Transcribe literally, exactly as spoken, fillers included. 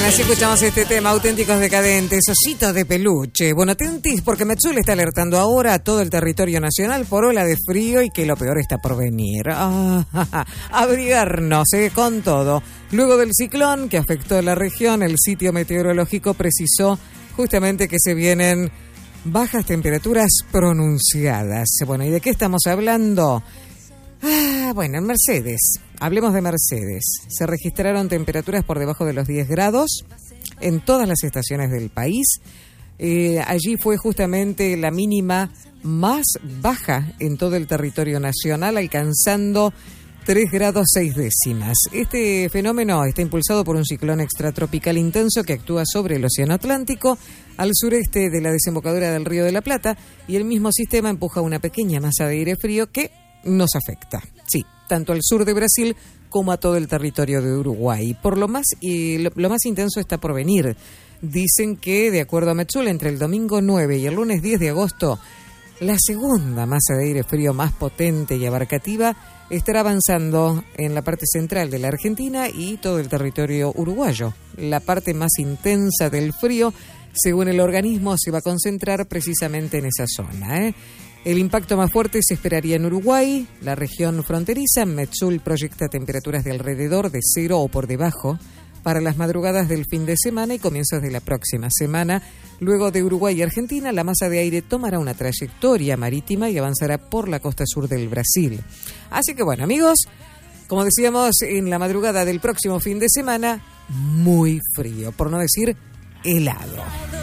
así escuchamos este tema, Auténticos Decadentes, ositos de peluche. Bueno, atentis, porque Metsul está alertando ahora a todo el territorio nacional por ola de frío y que lo peor está por venir. Ah, ja, ja. Abrigarnos, eh, con todo. Luego del ciclón que afectó a la región, el sitio meteorológico precisó justamente que se vienen bajas temperaturas pronunciadas. Bueno, ¿y de qué estamos hablando? Ah, bueno, en Mercedes, hablemos de Mercedes. Se registraron temperaturas por debajo de los diez grados en todas las estaciones del país. Eh, allí fue justamente la mínima más baja en todo el territorio nacional, alcanzando tres grados seis décimas. Este fenómeno está impulsado por un ciclón extratropical intenso que actúa sobre el Océano Atlántico, al sureste de la desembocadura del Río de la Plata, y el mismo sistema empuja una pequeña masa de aire frío que nos afecta, sí, tanto al sur de Brasil como a todo el territorio de Uruguay. Por lo más, y lo, lo más intenso está por venir. Dicen que, de acuerdo a Metsul, entre el domingo nueve y el lunes diez de agosto, la segunda masa de aire frío más potente y abarcativa estará avanzando en la parte central de la Argentina y todo el territorio uruguayo. La parte más intensa del frío, según el organismo, se va a concentrar precisamente en esa zona, ¿eh? El impacto más fuerte se esperaría en Uruguay, la región fronteriza. Metsul proyecta temperaturas de alrededor de cero o por debajo para las madrugadas del fin de semana y comienzos de la próxima semana. Luego de Uruguay y Argentina, la masa de aire tomará una trayectoria marítima y avanzará por la costa sur del Brasil. Así que bueno, amigos, como decíamos, en la madrugada del próximo fin de semana, muy frío, por no decir helado.